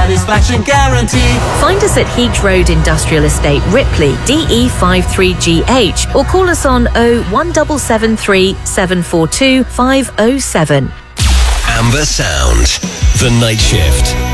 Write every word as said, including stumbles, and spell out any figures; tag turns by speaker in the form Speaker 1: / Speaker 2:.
Speaker 1: satisfaction guarantee.
Speaker 2: Find us at Heath Road Industrial Estate, Ripley, D E five three G H, or call us on oh one seven seven three seven four two five oh seven.
Speaker 3: Amber Sound, The Night Shift.